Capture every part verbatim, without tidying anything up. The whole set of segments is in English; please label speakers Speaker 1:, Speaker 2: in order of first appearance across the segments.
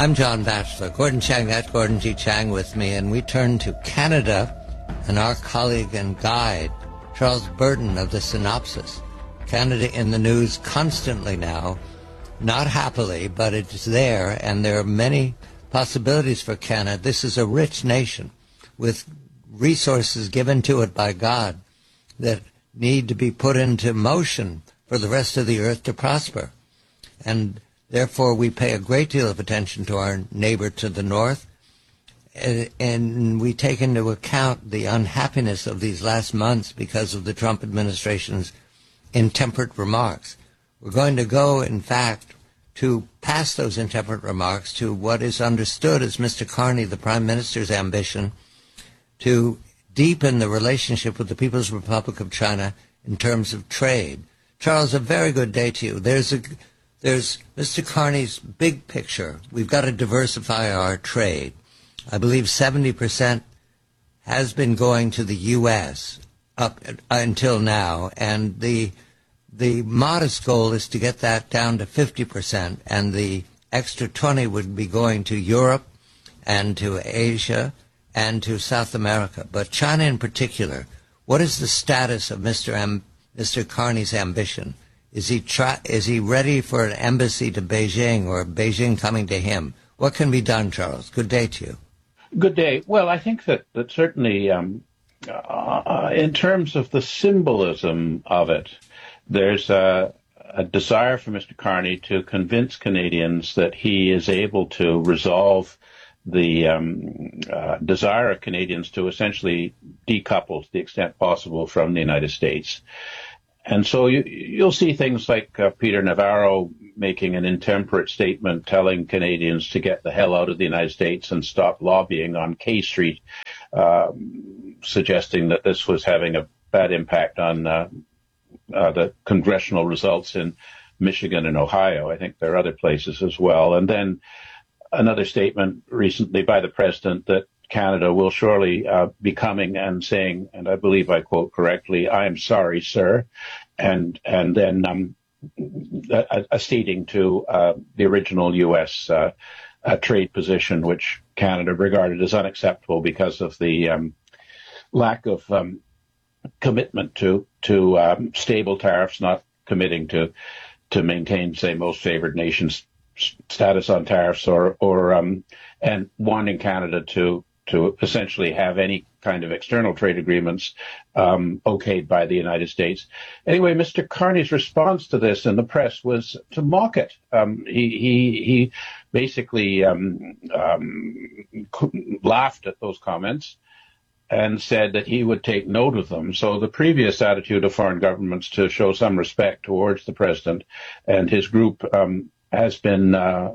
Speaker 1: I'm John Batchelor. Gordon Chang, that's Gordon G. Chang with me, and we turn to Canada and our colleague and guide, Charles Burton of the Synopsis. Canada in the news constantly now, not happily, but it's there, and there are many possibilities for Canada. This is a rich nation with resources given to it by God that need to be put into motion for the rest of the earth to prosper. And therefore, we pay a great deal of attention to our neighbor to the north, and we take into account the unhappiness of these last months because of the Trump administration's intemperate remarks. We're going to go, in fact, to pass those intemperate remarks to what is understood as Mister Carney, the Prime Minister's ambition to deepen the relationship with the People's Republic of China in terms of trade. Charles, a very good day to you. There's a There's Mister Carney's big picture. We've got to diversify our trade. I believe seventy percent has been going to the U S up until now, and the the modest goal is to get that down to fifty percent, and the extra twenty would be going to Europe and to Asia and to South America. But China in particular, what is the status of Mister Am- Mister Carney's ambition? Is he try- is he ready for an embassy to Beijing, or Beijing coming to him? What can be done, Charles? Good day to you.
Speaker 2: Good day. Well, I think that, that certainly um, uh, in terms of the symbolism of it, there's a, a desire for Mister Carney to convince Canadians that he is able to resolve the um, uh, desire of Canadians to essentially decouple to the extent possible from the United States. And so you, you'll see things like uh, Peter Navarro making an intemperate statement telling Canadians to get the hell out of the United States and stop lobbying on K Street, uh, suggesting that this was having a bad impact on uh, uh, the congressional results in Michigan and Ohio. I think there are other places as well. And then another statement recently by the president that Canada will surely uh, be coming and saying, and I believe I quote correctly, "I'm sorry, sir," and and then um, a, a ceding to uh, the original U S uh, uh, trade position, which Canada regarded as unacceptable because of the um, lack of um, commitment to to um, stable tariffs, not committing to to maintain, say, most favored nations status on tariffs, or or um, and wanting Canada to. to essentially have any kind of external trade agreements um, okayed by the United States. Anyway, Mister Carney's response to this in the press was to mock it. Um, he, he, he basically um, um, laughed at those comments and said that he would take note of them. So the previous attitude of foreign governments to show some respect towards the president and his group um, has been uh,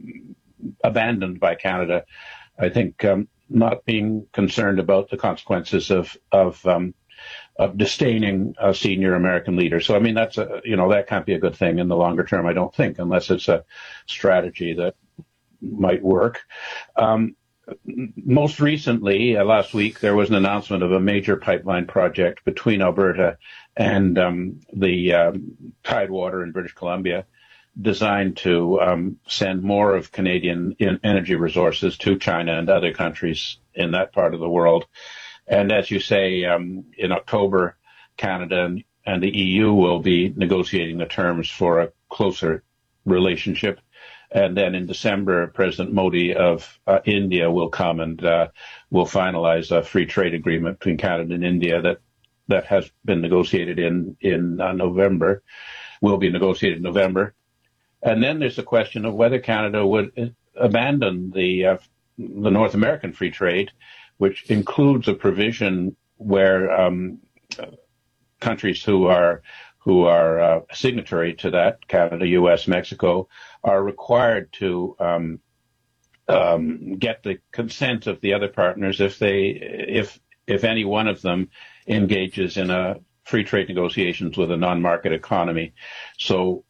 Speaker 2: abandoned by Canada. I think um, not being concerned about the consequences of of, um, of disdaining a senior American leader. So, I mean, that's a, you know, that can't be a good thing in the longer term, I don't think, unless it's a strategy that might work. Um, most recently, uh, last week, there was an announcement of a major pipeline project between Alberta and um, the um, Tidewater in British Columbia, designed to um, send more of Canadian in energy resources to China and other countries in that part of the world. And as you say, um, in October, Canada and, and the E U will be negotiating the terms for a closer relationship. And then in December, President Modi of uh, India will come and uh, will finalize a free trade agreement between Canada and India that that has been negotiated in, in uh, November, will be negotiated in November. And then there's the question of whether Canada would abandon the uh, the North American free trade, which includes a provision where um, countries who are who are uh, signatory to that, Canada, U S, Mexico, are required to um, um, get the consent of the other partners if they if if any one of them engages in a free trade negotiations with a non-market economy. So.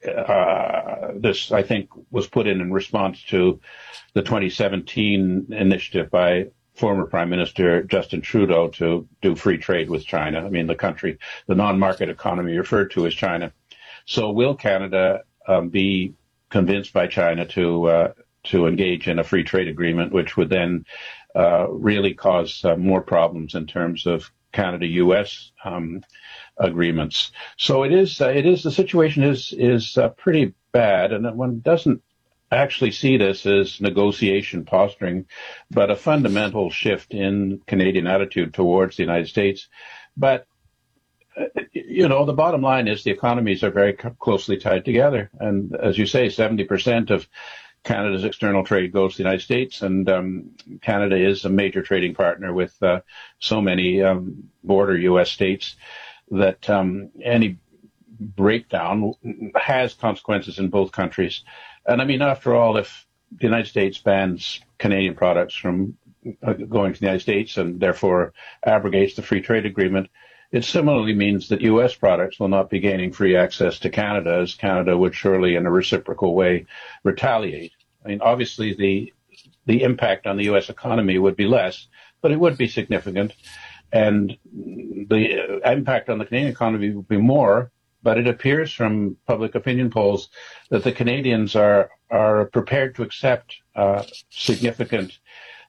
Speaker 2: Uh, this, I think, was put in in response to the twenty seventeen initiative by former Prime Minister Justin Trudeau to do free trade with China. I mean, the country, the non-market economy referred to as China. So will Canada um, be convinced by China to uh, to engage in a free trade agreement, which would then uh, really cause uh, more problems in terms of Canada-U S um, agreements. So it is, uh, it is, the situation is, is uh, pretty bad, and one doesn't actually see this as negotiation posturing, but a fundamental shift in Canadian attitude towards the United States. But, uh, you know, the bottom line is the economies are very c- closely tied together. And as you say, seventy percent of Canada's external trade goes to the United States, and um, Canada is a major trading partner with uh, so many um, border U S states that um, any breakdown has consequences in both countries. And I mean, after all, if the United States bans Canadian products from uh, going to the United States and therefore abrogates the free trade agreement, it similarly means that U S products will not be gaining free access to Canada, as Canada would surely in a reciprocal way retaliate. I mean, obviously the the impact on the U S economy would be less, but it would be significant. And the impact on the Canadian economy would be more, but it appears from public opinion polls that the Canadians are are prepared to accept uh, significant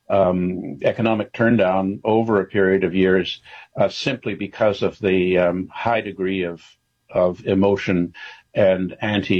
Speaker 2: um, economic turndown over a period of years uh, simply because of the um, high degree of of emotion and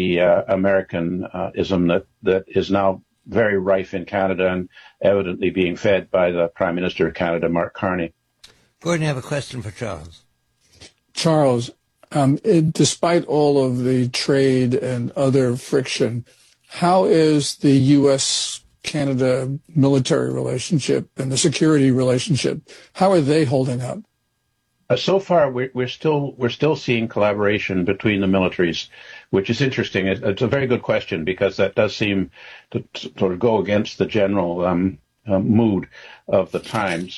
Speaker 2: anti-Americanism that, that is now very rife in Canada and evidently being fed by the Prime Minister of Canada, Mark Carney.
Speaker 1: Gordon, you have a question for Charles.
Speaker 3: Charles, um, it, despite all of the trade and other friction, how is the U S Canada military relationship and the security relationship, how are they holding up?
Speaker 2: Uh, so far, we're, we're still we're still seeing collaboration between the militaries, which is interesting. It, it's a very good question because that does seem to, to sort of go against the general um, uh, mood of the times.